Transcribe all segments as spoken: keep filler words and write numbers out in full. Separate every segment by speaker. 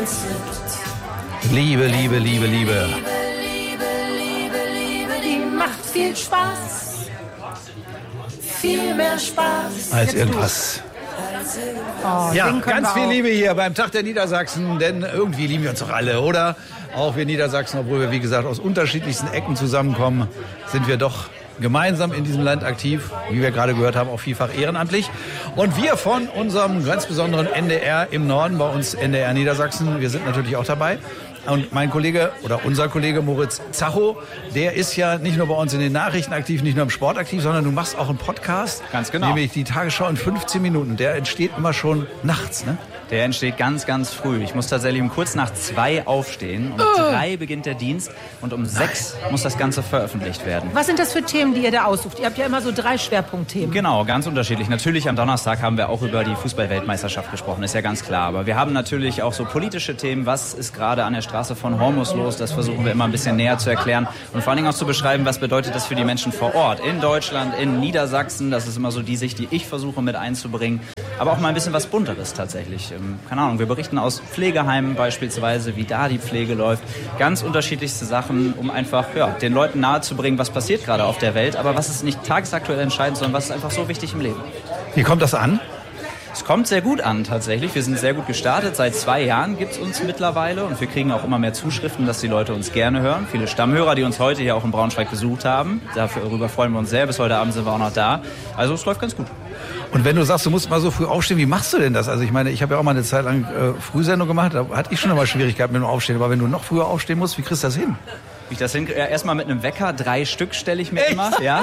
Speaker 1: Liebe, Liebe, Liebe, Liebe.
Speaker 2: Die macht viel Spaß. Viel mehr Spaß.
Speaker 1: Als irgendwas.
Speaker 2: Oh,
Speaker 1: ja, ganz viel Liebe hier beim Tag der Niedersachsen, denn irgendwie lieben wir uns doch alle, oder? Auch wir Niedersachsen, obwohl wir, wie gesagt, aus unterschiedlichsten Ecken zusammenkommen, sind wir doch gemeinsam in diesem Land aktiv, wie wir gerade gehört haben, auch vielfach ehrenamtlich. Und wir von unserem ganz besonderen N D R im Norden, bei uns N D R Niedersachsen, wir sind natürlich auch dabei. Und mein Kollege oder unser Kollege Moritz Zacho, der ist ja nicht nur bei uns in den Nachrichten aktiv, nicht nur im Sport aktiv, sondern du machst auch einen Podcast.
Speaker 3: Ganz genau.
Speaker 1: Nämlich die Tagesschau in fünfzehn Minuten. Der entsteht immer schon nachts, ne?
Speaker 3: Der entsteht ganz, ganz früh. Ich muss tatsächlich um kurz nach zwei aufstehen. Um oh. drei beginnt der Dienst und um sechs muss das Ganze veröffentlicht werden.
Speaker 2: Was sind das für Themen, die ihr da aussucht? Ihr habt ja immer so drei Schwerpunktthemen.
Speaker 3: Genau, ganz unterschiedlich. Natürlich am Donnerstag haben wir auch über die Fußball-Weltmeisterschaft gesprochen, ist ja ganz klar. Aber wir haben natürlich auch so politische Themen. Was ist gerade an der Straße von Hormus los? Das versuchen wir immer ein bisschen näher zu erklären und vor allen Dingen auch zu beschreiben, was bedeutet das für die Menschen vor Ort. In Deutschland, in Niedersachsen. Das ist immer so die Sicht, die ich versuche mit einzubringen. Aber auch mal ein bisschen was Bunteres tatsächlich. Keine Ahnung, wir berichten aus Pflegeheimen beispielsweise, wie da die Pflege läuft. Ganz unterschiedlichste Sachen, um einfach ja, den Leuten nahezubringen, was passiert gerade auf der Welt. Aber was ist nicht tagesaktuell entscheidend, sondern was ist einfach so wichtig im Leben.
Speaker 1: Wie kommt das an?
Speaker 3: Es kommt sehr gut an tatsächlich. Wir sind sehr gut gestartet. Seit zwei Jahren gibt es uns mittlerweile und wir kriegen auch immer mehr Zuschriften, dass die Leute uns gerne hören. Viele Stammhörer, die uns heute hier auch in Braunschweig besucht haben. Darüber freuen wir uns sehr. Bis heute Abend sind wir auch noch da. Also es läuft ganz gut.
Speaker 1: Und wenn du sagst, du musst mal so früh aufstehen, wie machst du denn das? Also ich meine, ich habe ja auch mal eine Zeit lang äh, Frühsendung gemacht, da hatte ich schon immer Schwierigkeiten mit dem Aufstehen. Aber wenn du noch früher aufstehen musst, wie kriegst du das hin?
Speaker 3: Wie ich das hin, ja, erstmal mit einem Wecker, drei Stück stelle ich mir Echt? immer. Ja.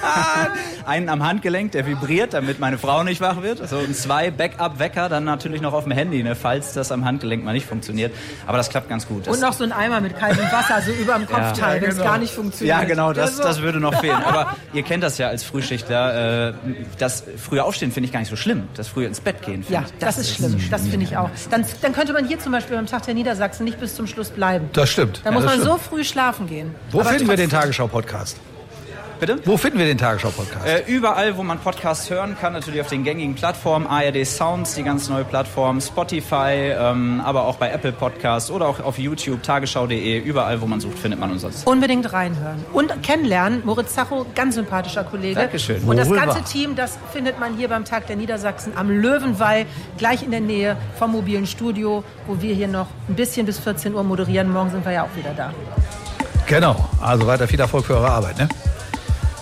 Speaker 3: Einen am Handgelenk, der vibriert, damit meine Frau nicht wach wird. So, und zwei Backup-Wecker, dann natürlich noch auf dem Handy, ne, falls das am Handgelenk mal nicht funktioniert. Aber das klappt ganz gut. Das
Speaker 2: und noch so ein Eimer mit kaltem Wasser, so über dem Kopfteil, ja, wenn es genau. gar nicht funktioniert.
Speaker 3: Ja, genau, das, das würde noch fehlen. Aber ihr kennt das ja als Frühschichtler. Äh, das frühe Aufstehen finde ich gar nicht so schlimm. Das frühe ins Bett gehen.
Speaker 2: Ja, das, das ist schlimm. Das finde ich auch. Dann, dann könnte man hier zum Beispiel beim Tag der Niedersachsen nicht bis zum Schluss bleiben.
Speaker 1: Das stimmt.
Speaker 2: Dann
Speaker 1: ja,
Speaker 2: muss man
Speaker 1: stimmt.
Speaker 2: so früh schlafen gehen.
Speaker 1: Wo
Speaker 2: Aber
Speaker 1: finden wir den Tagesschau-Podcast?
Speaker 3: Bitte?
Speaker 1: Wo finden wir den Tagesschau-Podcast?
Speaker 3: Äh, überall, wo man Podcasts hören kann, natürlich auf den gängigen Plattformen, A R D Sounds, die ganz neue Plattform, Spotify, ähm, aber auch bei Apple Podcasts oder auch auf YouTube, tagesschau punkt de, überall, wo man sucht, findet man uns.
Speaker 2: Unbedingt reinhören und kennenlernen. Moritz Zacho, ganz sympathischer Kollege.
Speaker 3: Dankeschön.
Speaker 2: Und das
Speaker 1: Worüber?
Speaker 2: ganze Team, das findet man hier beim Tag der Niedersachsen am Löwenwall, gleich in der Nähe vom mobilen Studio, wo wir hier noch ein bisschen bis vierzehn Uhr moderieren. Morgen sind wir ja auch wieder da.
Speaker 1: Genau, also weiter viel Erfolg für eure Arbeit, ne?